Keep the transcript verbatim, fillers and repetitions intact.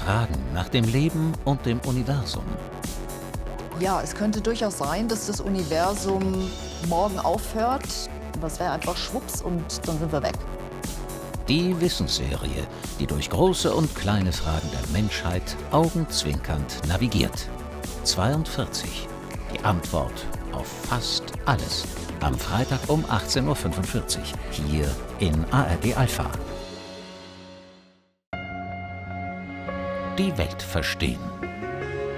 Fragen nach dem Leben und dem Universum. Ja, es könnte durchaus sein, dass das Universum morgen aufhört. Das wäre einfach schwupps und dann sind wir weg. Die Wissensserie, die durch große und kleine Fragen der Menschheit augenzwinkernd navigiert. zweiundvierzig. Die Antwort auf fast alles. Am Freitag um achtzehn Uhr fünfundvierzig. Hier in A R D Alpha. Die Welt verstehen.